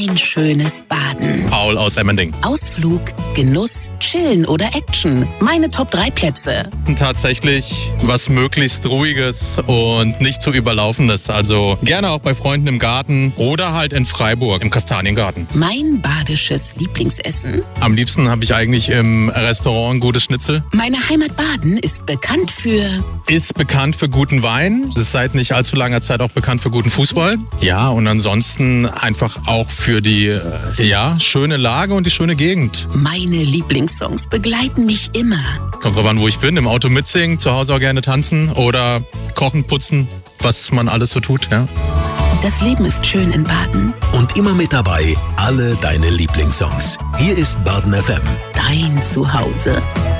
Ein schönes Baden. Paul aus Emmending. Ausflug, Genuss, Chillen oder Action. Meine Top 3 Plätze. Tatsächlich was möglichst Ruhiges und nicht zu Überlaufenes. Also gerne auch bei Freunden im Garten oder halt in Freiburg im Kastaniengarten. Mein badisches Lieblingsessen. Am liebsten habe ich eigentlich im Restaurant ein gutes Schnitzel. Meine Heimat Baden ist bekannt für... Ist bekannt für guten Wein. Ist seit nicht allzu langer Zeit auch bekannt für guten Fußball. Ja, und ansonsten einfach auch für die schöne Lage und die schöne Gegend. Meine Lieblingssongs begleiten mich immer. Kommt drauf an, wo ich bin. Im Auto mitsingen, zu Hause auch gerne tanzen oder kochen, putzen, was man alles so tut. Ja. Das Leben ist schön in Baden. Und immer mit dabei alle deine Lieblingssongs. Hier ist Baden FM. Dein Zuhause.